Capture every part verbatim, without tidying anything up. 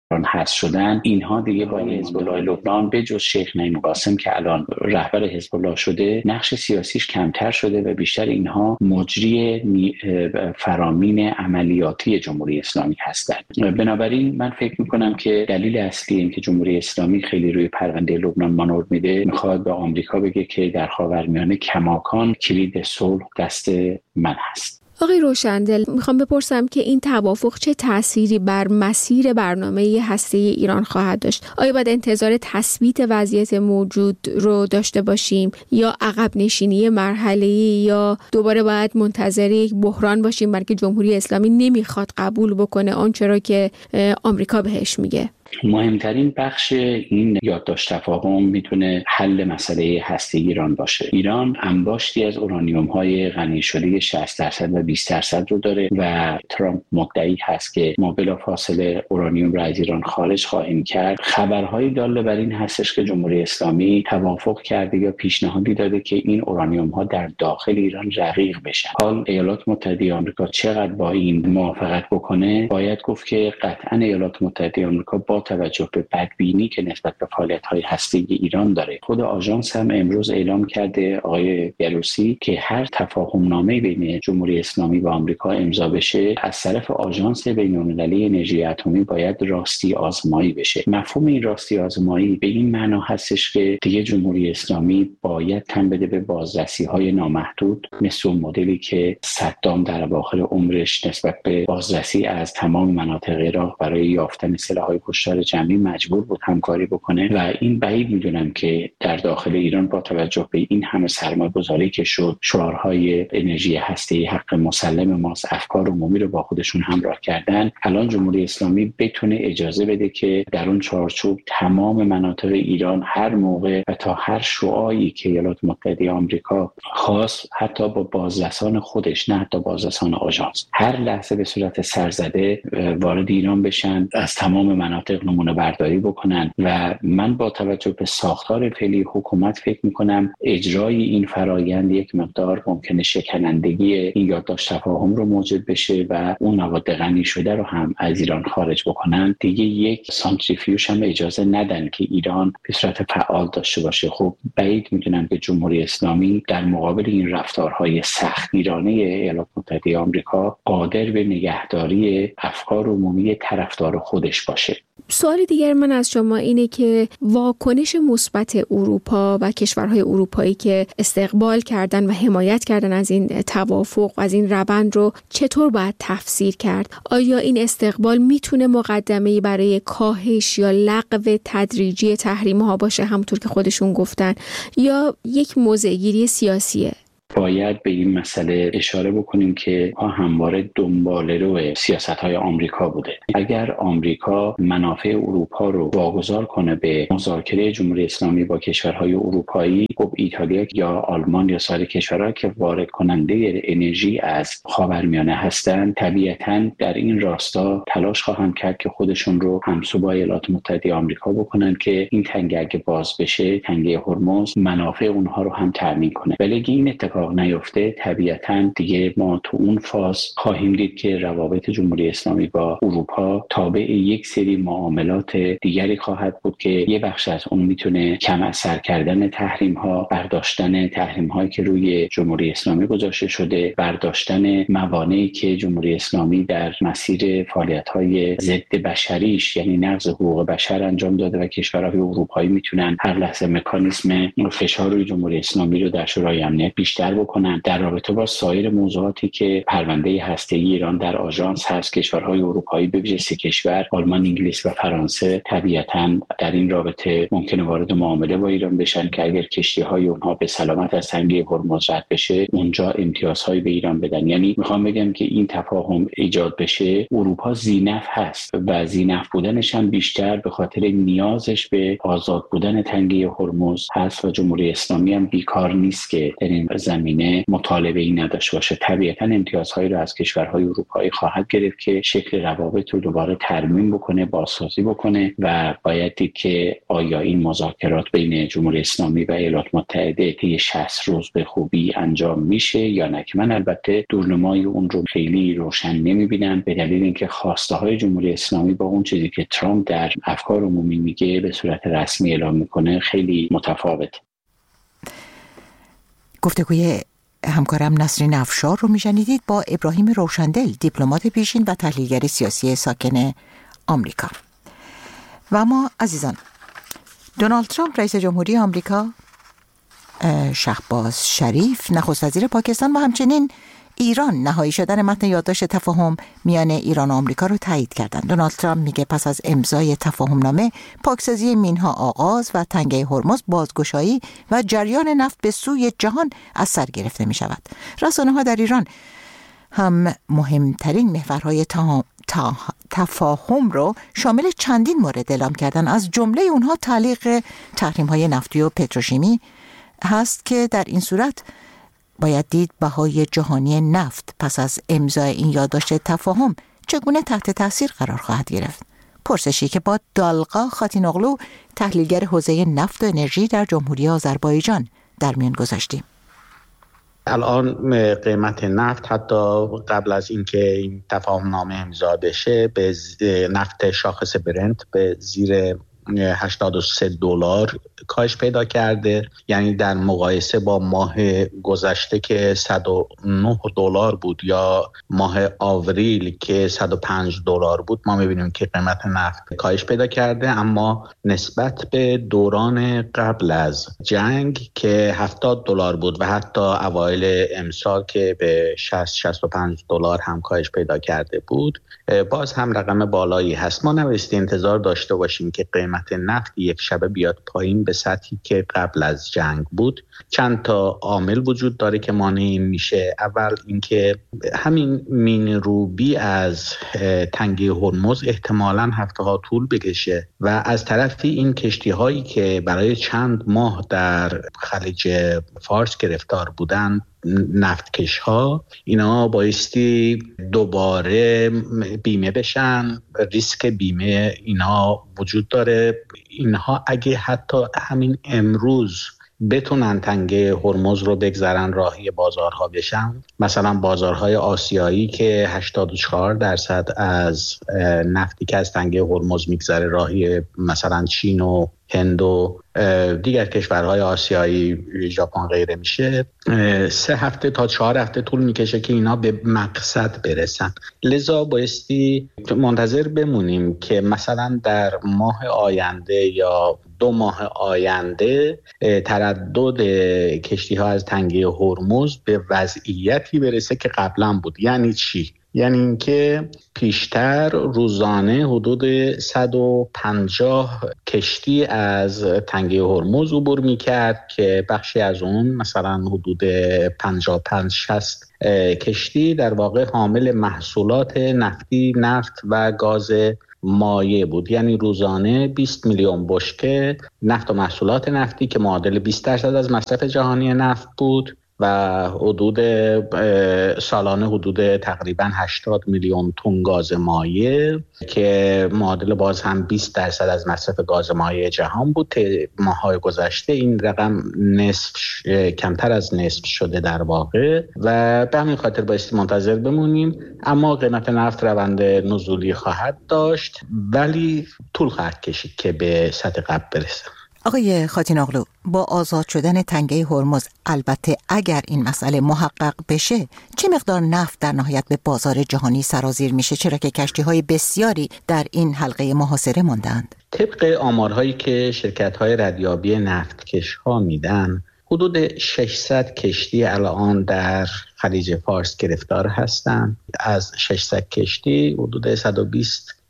حذف شدن، اینها دیگه با حزب الله لبنان به جز شیخ نعیم قاسم که الان رهبر حزب الله شده نقش سیاسیش کمتر شده و بیشتر اینها مجری فرامین عملیاتی جمهوری اسلامی هستند. بنابراین من فکر میکنم که دلیل اصلی این که جمهوری اسلامی خیلی روی پرونده لبنان مانور میده، میخواد به آمریکا بگه که در خاورمیانه کماکان کلید صلح دست من هست. آقای روشندل، میخوام بپرسم که این توافق چه تأثیری بر مسیر برنامه هسته‌ای ایران خواهد داشت؟ آیا باید انتظار تثبیت وضعیت موجود رو داشته باشیم یا عقب نشینی مرحله‌ای، یا دوباره باید منتظر یک بحران باشیم برای که جمهوری اسلامی نمیخواد قبول بکنه آنچه را که آمریکا بهش میگه؟ مهمترین بخش این یادداشت تفاهم میتونه حل مسئله هسته‌ای ایران باشه. ایران انباشتی از اورانیوم‌های غنی شده شصت درصد و بیست درصد رو داره و ترامپ مدعی هست که ما بلافاصله اورانیوم را از ایران خارج خواهیم کرد. خبرهای داله بر این هستش که جمهوری اسلامی توافق کرده یا پیشنهادی داده که این اورانیوم‌ها در داخل ایران رقیق بشن. حال ایالات متحده آمریکا چقدر با این موافقت بکنه؟ باید گفت که قطعاً ایالات متحده آمریکا با توجه به بدبینی که نسبت به فعالیت‌های هسته‌ای ایران داره، خود آژانس هم امروز اعلام کرده، آقای گلوسی، که هر تفاهم نامه بین جمهوری اسلامی و آمریکا امضا بشه از طرف آژانس بین‌المللی انرژی اتمی باید راستی آزمایی بشه. مفهوم این راستی آزمایی به این معنا هستش که دیگه جمهوری اسلامی باید تن بده به بازرسی‌های نامحدود، مثل مدلی که صدام در اواخر عمرش نسبت به بازرسی از تمام مناطق عراق برای یافتن سلاح‌های کشتار جمعی مجبور بود همکاری بکنه و این بعید میدونم که در داخل ایران با توجه به این همه سرمایه‌گذاری که شد، شعارهای انرژی هسته‌ای حق مسلم ماست، افکار عمومی رو با خودشون همراه کردن، الان جمهوری اسلامی بتونه اجازه بده که در اون چارچوب تمام مناطق ایران هر موقع و تا هر شعاعی که ایالات متحده آمریکا خواست، حتی با بازرسان خودش، نه حتی بازرسان آژانس، هر لحظه به صورت سرزده وارد ایران بشن، از تمام مناطق نمونه برداری بکنن. و من با توجه به ساختار فعلی حکومت فکر میکنم اجرای این فرایند یک مقدار ممکنه شکنندگی این یادداشت تفاهم رو موجب بشه و اون مواد غنی شده رو هم از ایران خارج بکنن. دیگه یک سانتریفیوژ هم اجازه ندن که ایران به صورت فعال داشته باشه. خب بعید میدونم که جمهوری اسلامی در مقابل این رفتارهای سختگیرانه ایالات متحده آمریکا قادر به نگهداری افکار عمومی طرفدار خودش باشه. سوال دیگر من از شما اینه که واکنش مثبت اروپا و کشورهای اروپایی که استقبال کردن و حمایت کردن از این توافق و از این روند رو چطور باید تفسیر کرد؟ آیا این استقبال میتونه مقدمه‌ای برای کاهش یا لغو تدریجی تحریم‌ها باشه همونطور که خودشون گفتن، یا یک موضع‌گیری سیاسیه؟ باید به این مسئله اشاره بکنیم که ها همواره دنباله‌رو سیاست‌های آمریکا بوده. اگر آمریکا منافع اروپا رو واگذار کنه به مذاکره جمهوری اسلامی با کشورهای اروپایی، خب ایتالیا یا آلمان یا سایر کشورها که وارد کننده انرژی از خاورمیانه هستند، طبیعتاً در این راستا تلاش خواهند کرد که خودشون رو همسو با ایالات متحده آمریکا بکنن که این تنگه اگه باز بشه، تنگه هرمز، منافع اونها رو هم تامین کنه. ولی این اتفاق نیفته، طبیعتاً دیگه ما تو اون فاز خواهیم دید که روابط جمهوری اسلامی با اروپا تابع یک سری معاملات دیگری خواهد بود که یه بخش از اون میتونه کم اثر کردن تحریم ها، برداشتن تحریم هایی که روی جمهوری اسلامی گذاشته شده، برداشتن موانعی که جمهوری اسلامی در مسیر فعالیت های ضد بشریش یعنی نقض حقوق بشر انجام داده و کشورهای اروپایی میتونن هر لحظه مکانیزم فشار روی جمهوری اسلامی رو در شورای امنیت بیشتر بکنن. در رابطه با سایر موضوعاتی که پرونده هسته‌ای ایران در آژانس هست، کشورهای اروپایی به ویژه سه کشور آلمان، انگلیس و فرانسه طبیعتاً در این رابطه ممکنه وارد معامله با ایران بشن که اگر کشتی‌های اونها به سلامت از تنگه هرمز رد بشه، اونجا امتیازهای به ایران بدن. یعنی میخوام بگم که این تفاهم ایجاد بشه، اروپا ذی‌نفع هست و ذی‌نفع بودنش هم بیشتر به خاطر نیازش به آزاد بودن تنگه هرمز هست و جمهوری اسلامی هم بیکار نیست که در این زمینه زمینه مطالبه‌ای نداشته باشه. طبیعتاً امتیازهایی رو از کشورهای اروپایی خواهد گرفت که شکل روابط رو دوباره ترمیم بکنه، بازسازی بکنه و باید دید که آیا این مذاکرات بین جمهوری اسلامی و ایالات متحده طی شصت روز به خوبی انجام میشه یا نه، که من البته دورنمای اون رو خیلی روشن نمیبینم، به دلیل اینکه خواسته های جمهوری اسلامی با اون چیزی که ترامپ در افکار عمومی میگه به صورت رسمی اعلام میکنه خیلی متفاوت. گفتگوی همکارم نسرین افشار رو میشنیدید با ابراهیم روشندل، دیپلمات پیشین و تحلیلگر سیاسی ساکن آمریکا. و اما عزیزان، دونالد ترامپ رئیس جمهوری آمریکا، شهباز شریف نخست وزیر پاکستان و همچنین ایران نهایی شدن متن یادداشت تفاهم میان ایران و آمریکا رو تایید کردند. دونالد ترامپ میگه پس از امضای تفاهم نامه، پاکسازی مینها آغاز و تنگه هرمز بازگشایی و جریان نفت به سوی جهان از سر گرفته می شود. رسانه‌ها در ایران هم مهمترین محورهای تا... تا... تفاهم رو شامل چندین مورد اعلام کردن. از جمله اونها تعلیق تحریم‌های نفتی و پتروشیمی هست که در این صورت باید دید بهای جهانی نفت پس از امضای این یادداشت تفاهم چگونه تحت تاثیر قرار خواهد گرفت. پرسشی که با دالقا خاتینوغلو، تحلیلگر حوزه نفت و انرژی در جمهوری آذربایجان، در میان گذاشتیم. الان قیمت نفت حتی قبل از اینکه این تفاهم نامه امضا بشه به نفت شاخص برنت به زیر هشتاد و سه دلار کاهش پیدا کرده، یعنی در مقایسه با ماه گذشته که صد و نه دلار بود یا ماه آوریل که صد و پنج دلار بود، ما می‌بینیم که قیمت نفت کاهش پیدا کرده. اما نسبت به دوران قبل از جنگ که هفتاد دلار بود و حتی اوایل امسال که به شصت شصت و پنج دلار هم کاهش پیدا کرده بود، باز هم رقم بالایی هست. ما نبایستی انتظار داشته باشیم که قیمت نفت یک شبه بیاد پایین به سطحی که قبل از جنگ بود. چند تا عامل وجود داره که مانع این میشه. اول اینکه همین مین روبی از تنگه هرمز احتمالاً هفته ها طول بکشه و از طرفی این کشتی هایی که برای چند ماه در خلیج فارس گرفتار بودن، نفتکش ها، اینا بایستی دوباره بیمه بشن. ریسک بیمه اینا وجود داره. اینها اگه حتی همین امروز بتونن تنگه هرمز رو بگذارن راهی بازارها بشن، مثلا بازارهای آسیایی که هشتاد و چهار درصد از نفتی که از تنگه هرمز میگذره راهی مثلا چین و هند و دیگر کشورهای آسیایی، ژاپن غیره میشه، سه هفته تا چهار هفته طول میکشه که اینا به مقصد برسن. لذا بایستی منتظر بمونیم که مثلا در ماه آینده یا دو ماه آینده تردد کشتی ها از تنگه هرمز به وضعیتی برسه که قبلا بود. یعنی چی؟ یعنی اینکه پیشتر روزانه حدود صد و پنجاه کشتی از تنگه هرمز عبور میکرد که بخشی از اون مثلا حدود پنجاه و پنج شصت کشتی در واقع حامل محصولات نفتی، نفت و گاز مایع بود. یعنی روزانه بیست میلیون بشکه نفت و محصولات نفتی که معادل بیست درصد از مصرف جهانی نفت بود و حدود سالانه حدود تقریبا هشتاد میلیون تن گاز مایع که معادل باز هم بیست درصد از مصرف گاز مایع جهان بود. ماهای گذشته این رقم نصف کمتر از نصف شده در واقع و به همین خاطر بایستی منتظر بمونیم. اما قیمت نفت روند نزولی خواهد داشت ولی طول خواهد کشید که به سطح قبل برسه. آقای خاتینوغلو، با آزاد شدن تنگه هرمز، البته اگر این مسئله محقق بشه، چه مقدار نفت در نهایت به بازار جهانی سرازیر میشه، چرا که کشتی‌های بسیاری در این حلقه محاصره ماندند؟ طبق آمارهایی که شرکت‌های ردیابی نفتکش‌ها میدن، حدود ششصد کشتی الان در خلیج فارس گرفتار هستند. از ششصد کشتی حدود صد و بیست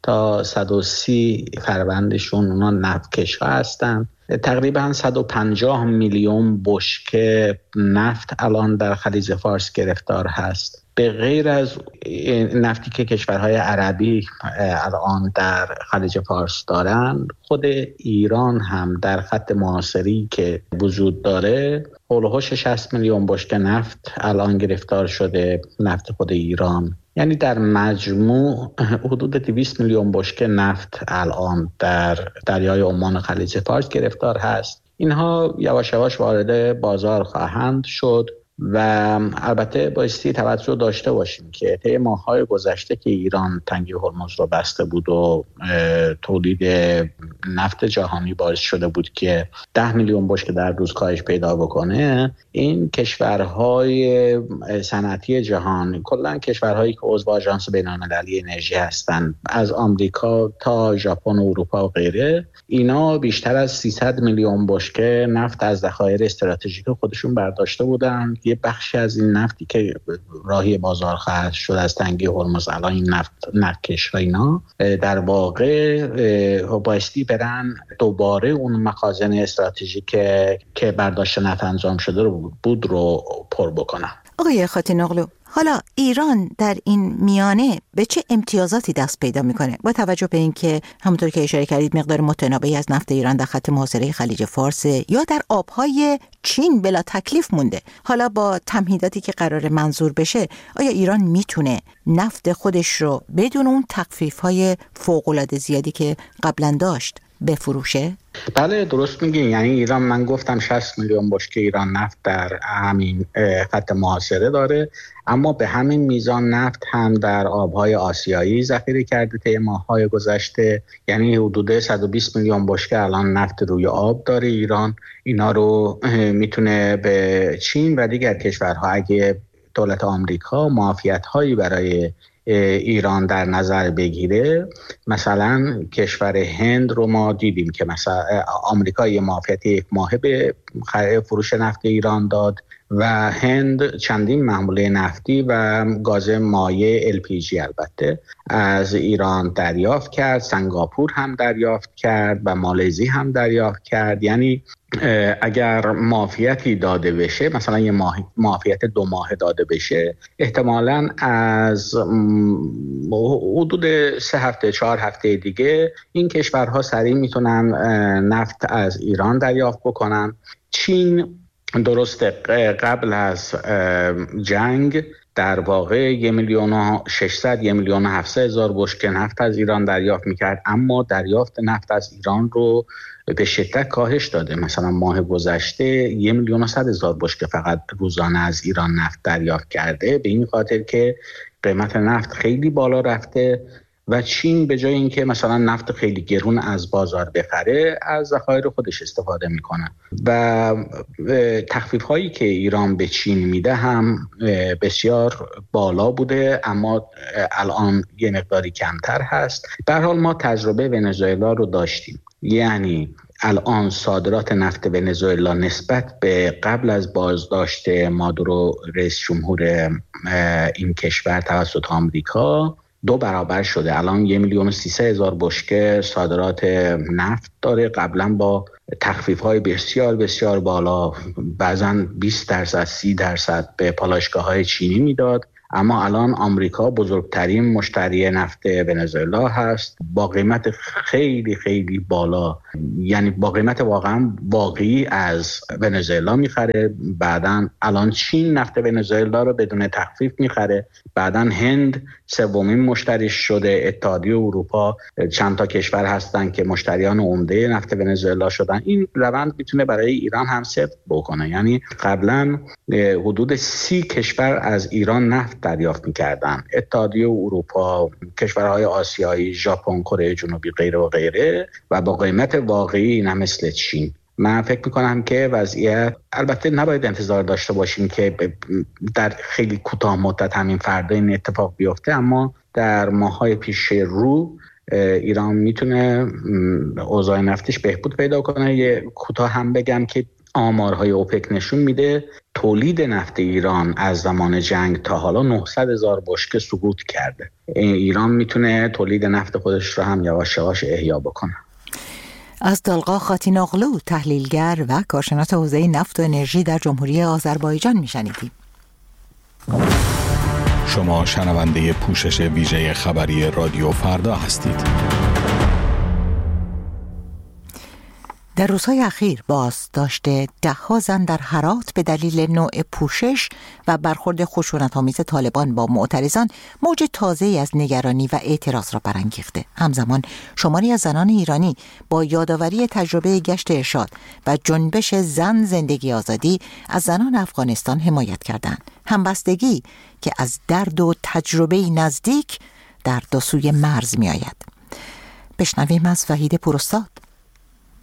تا صد و سی فروندشون اونا نفتکش ها هستن. تقریبا صد و پنجاه میلیون بشکه نفت الان در خلیج فارس گرفتار هست. به غیر از نفتی که کشورهای عربی الان در خلیج فارس دارن، خود ایران هم در خط معاصری که وجود داره هولوش شصت میلیون بشکه نفت الان گرفتار شده، نفت خود ایران. یعنی در مجموع حدود دویست میلیون بشکه نفت الان در دریای عمان و خلیج فارس گرفتار هست. اینها یواش یواش وارد بازار خواهند شد و البته بایستی توجه داشته باشیم که طی ماه‌های گذشته که ایران تنگی هرمز رو بسته بود و تولید نفت جهانی باعث شده بود که ده میلیون بشکه در روز کاهش پیدا بکنه، این کشورهای صنعتی جهان، کلا کشورهایی که عضو آژانس بین‌المللی انرژی هستند، از آمریکا تا ژاپن و اروپا و غیره، اینا بیشتر از سیصد میلیون بشکه نفت از ذخایر استراتژیک خودشون برداشته بودند. یه بخشی از این نفتی که راهی بازار خواهد شد از تنگی هرمز، الان این نفت نفتکش ها اینا در واقع بایستی برن دوباره اون مخازن استراتژیک که برداشت نفت انجام شده رو بود رو پر بکنن. آقای خاتین‌اغلو، حالا ایران در این میانه به چه امتیازاتی دست پیدا میکنه با توجه به اینکه همونطور که اشاره کردید مقدار متناوبی از نفت ایران در خط محاصره خلیج فارس یا در آبهای چین بلا تکلیف مونده؟ حالا با تمهیداتی که قرار منظور بشه، آیا ایران میتونه نفت خودش رو بدون اون تخفیف‌های فوق‌العاده زیادی که قبلا داشت بفروشه؟ بله درست میگین. یعنی ایران، من گفتم شصت میلیون بشکه ایران نفت در همین خط محاصره داره، اما به همین میزان نفت هم در آبهای آسیایی ذخیره کرده طی ماه‌های گذشته. یعنی حدود صد و بیست میلیون بشکه الان نفت روی آب داره ایران. اینا رو میتونه به چین و دیگر کشورها، اگه دولت آمریکا معافیت‌هایی برای ایران در نظر بگیره، مثلا کشور هند رو ما دیدیم که مثلا آمریکا یه معافیت یک ماهه به فروش نفت ایران داد و هند چندین محموله نفتی و گاز مایع ال پی جی البته از ایران دریافت کرد. سنگاپور هم دریافت کرد و مالزی هم دریافت کرد. یعنی اگر معافیتی داده بشه، مثلا یه معافیت دو ماه داده بشه، احتمالاً از حدود سه هفته چهار هفته دیگه این کشورها سریع میتونن نفت از ایران دریافت بکنن. چین درسته قبل از جنگ در واقع یک میلیون و ششصد یک میلیون و هفتصد هزار بشکه نفت از ایران دریافت میکرد، اما دریافت نفت از ایران رو به شدت کاهش داده. مثلا ماه گذشته یک میلیون و صد هزار بشکه فقط روزانه از ایران نفت دریافت کرده، به این خاطر که قیمت نفت خیلی بالا رفته و چین به جای اینکه مثلا نفت خیلی گرون از بازار بخره، از ذخایر خودش استفاده میکنه و تخفیف هایی که ایران به چین میده هم بسیار بالا بوده، اما الان یه مقداری کمتر هست. به هر حال ما تجربه ونزوئلا رو داشتیم. یعنی الان صادرات نفت ونزوئلا نسبت به قبل از بازداشت مادورو رئیس جمهور این کشور توسط آمریکا دو برابر شده. الان یک میلیون و سیصد هزار بشکه صادرات نفت داره. قبلا با تخفیف‌های بسیار بسیار بالا، بعضاً بیست درصد سی درصد به پالایشگاه‌های چینی میداد، اما الان آمریکا بزرگترین مشتری نفت ونزوئلا هست با قیمت خیلی خیلی بالا. یعنی با قیمت واقعا واقعی از ونزوئلا میخره. بعدن الان چین نفت ونزوئلا رو بدون تخفیف میخره. بعدن هند سومین مشتریش شده. اتحادیه اروپا چند تا کشور هستن که مشتریان عمده نفت ونزوئلا شدن. این روند میتونه برای ایران هم صفر بکنه. یعنی قبلا حدود سی کشور از ایران نفت دریافت می‌کردن، اتحادیه اروپا، کشورهای آسیایی، ژاپن، کره جنوبی غیره و غیره، و با قیمت واقعی نه مثل چین. من فکر می‌کنم که وضعیت، البته نباید انتظار داشته باشیم که در خیلی کوتاه مدت همین فردا این اتفاق بیفته، اما در ماه‌های پیش رو ایران میتونه اوضاع نفتش بهبود پیدا کنه. یه کوتاه هم بگم که آمارهای اوپک نشون میده تولید نفت ایران از زمان جنگ تا حالا نهصد هزار بشکه سقوط کرده. ایران میتونه تولید نفت خودش رو هم یواش یواش احیا بکنه. از دالغا خاتیناغلو، تحلیلگر و کارشناس حوزه نفت و انرژی در جمهوری آذربایجان میشنیدیم. شما شنونده پوشش ویژه خبری رادیو فردا هستید. در روزهای اخیر بازداشت ده‌ها زن در هرات به دلیل نوع پوشش و برخورد خشونت‌آمیز طالبان با معترضان موج تازه‌ای از نگرانی و اعتراض را برانگیخته. همزمان شماری از زنان ایرانی با یادآوری تجربه گشت ارشاد و جنبش زن زندگی آزادی از زنان افغانستان حمایت کردند. همبستگی که از درد و تجربه نزدیک در دو سوی مرز می‌آید. بشنویم از وحید پوراستاد.